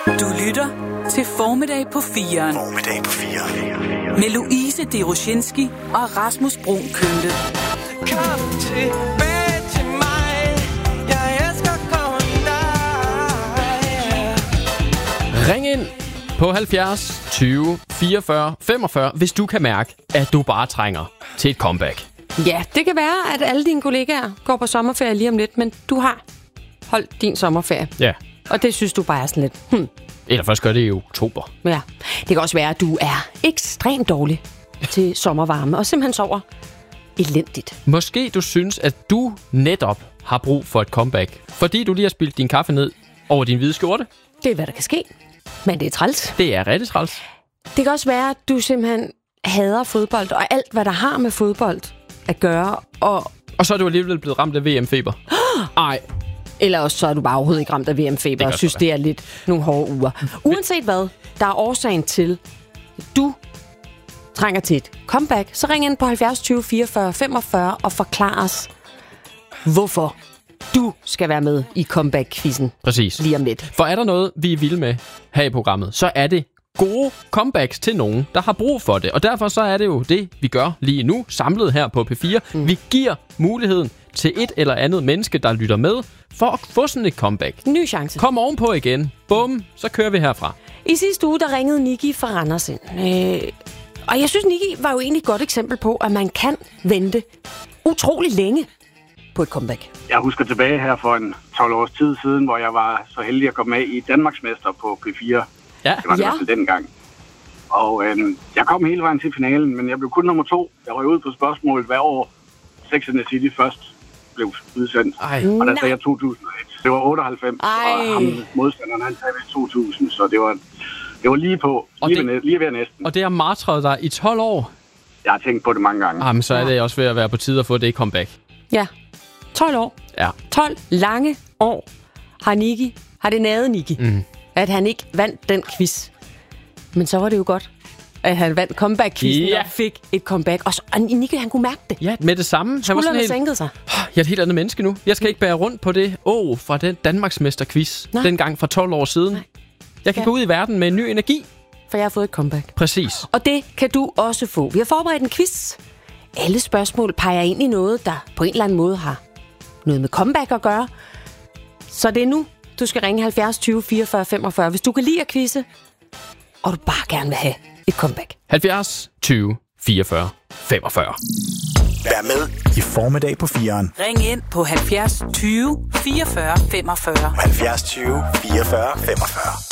Du lytter til Formiddag på 4'eren. Formiddag på 4'eren. Med Louise Deroshinski og Rasmus Bruun Kønte. Kom tilbage til mig. Jeg elsker kun dig. Ring ind på 70 20 44 45, hvis du kan mærke, at du bare trænger til et comeback. Ja, det kan være, at alle dine kollegaer går på sommerferie lige om lidt, men du har holdt din sommerferie. Ja. Og det synes du bare er sådan lidt, Eller først gør det i oktober. Ja, det kan også være, at du er ekstremt dårlig til sommervarme, og simpelthen sover elendigt. Måske du synes, at du netop har brug for et comeback, fordi du lige har spildt din kaffe ned over din hvide skjorte. Det er, hvad der kan ske, men det er træls. Det er rigtig træls. Det kan også være, at du simpelthen hader fodbold, og alt, hvad der har med fodbold at gøre, og så er du alligevel blevet ramt af VM-feber. Ej. eller også så er du bare overhovedet ikke ramt af VM-feber og synes, det er lidt nogle hårde uger. Uanset hvad, der er årsagen til, at du trænger til et comeback, så ring ind på 70 20 44 45 og forklar os, hvorfor du skal være med i comeback-quizzen. Præcis. Lige om lidt. For er der noget, vi er vilde med her i programmet, så er det gode comebacks til nogen, der har brug for det. Og derfor så er det jo det, vi gør lige nu, samlet her på P4. Vi giver muligheden til et eller andet menneske, der lytter med, for at få sådan et comeback. Ny chance. Kom ovenpå igen. Bum, så kører vi herfra. I sidste uge, der ringede Niki fra Randers ind. Og jeg synes, Niki var jo egentlig et godt eksempel på, at man kan vente utrolig længe på et comeback. Jeg husker tilbage her for en 12 års tid siden, hvor jeg var så heldig at komme med i Danmarksmester på P4. Ja. Det var det i hvert fald dengang. Og jeg kom hele vejen til finalen, men jeg blev kun nummer 2. Jeg røg ud på spørgsmålet hver år. Sex and the City først blev udsendt. Ej. Og der sagde jeg 2001. Det var 98, og ham modstanderen, han sagde 2000, så det var lige på, lige ved næsten. Og det har martret dig i 12 år. Jeg har tænkt på det mange gange. Jamen, så er det også ved at være på tide at få det comeback. Ja, 12 år. Ja. 12 lange år har det naget Niki, at han ikke vandt den quiz. Men så var det jo godt, at han vandt comeback-quizzen og fik et comeback. Og Niki, han kunne mærke det. Ja, med det samme. Skuldrene sænkede sig. Jeg er et helt andet menneske nu. Jeg skal ikke bære rundt på det fra den Danmarksmester-quiz dengang for 12 år siden. Nej. Jeg kan gå ud i verden med en ny energi. For jeg har fået et comeback. Præcis. Og det kan du også få. Vi har forberedt en quiz. Alle spørgsmål peger ind i noget, der på en eller anden måde har noget med comeback at gøre. Så det er nu, du skal ringe 70 20 44 45, hvis du kan lide at quizze, og du bare gerne vil have et comeback. 70 20 44 45. Vær med i Formiddag på 4'eren. Ring ind på 70 20 44 45. 70 20 44 45.